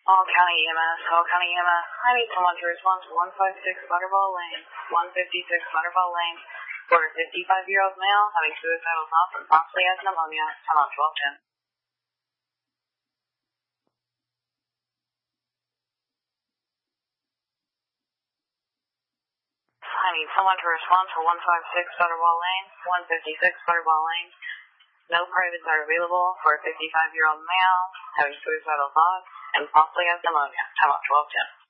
All County EMS, All County EMS. I need someone to respond to 156 Butterball Lane, 156 Butterball Lane, for a 55-year-old male having suicidal thoughts and possibly has pneumonia. Time on 1210. I need someone to respond to 156 Butterball Lane, 156 Butterball Lane. No privates are available for a 55-year-old male having suicidal thoughts and possibly has pneumonia. Time on 1210.